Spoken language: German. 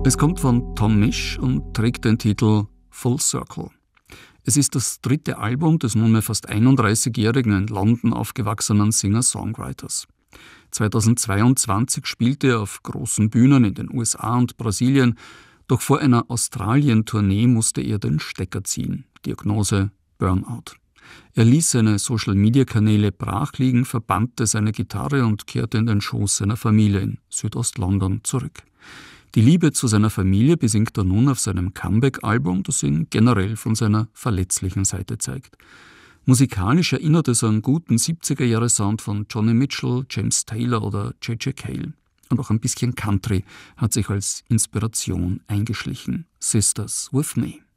Es kommt von Tom Misch und trägt den Titel Full Circle. Es ist das dritte Album des nunmehr fast 31-jährigen in London aufgewachsenen Singer-Songwriters. 2022 spielte er auf großen Bühnen in den USA und Brasilien, doch vor einer Australien-Tournee musste er den Stecker ziehen. Diagnose Burnout. Er ließ seine Social-Media-Kanäle brach liegen, verbannte seine Gitarre und kehrte in den Schoß seiner Familie in Südost-London zurück. Die Liebe zu seiner Familie besingt er nun auf seinem Comeback-Album, das ihn generell von seiner verletzlichen Seite zeigt. Musikalisch erinnert es an guten 70er-Jahre-Sound von Joni Mitchell, James Taylor oder J.J. Cale. Und auch ein bisschen Country hat sich als Inspiration eingeschlichen. Sisters with Me.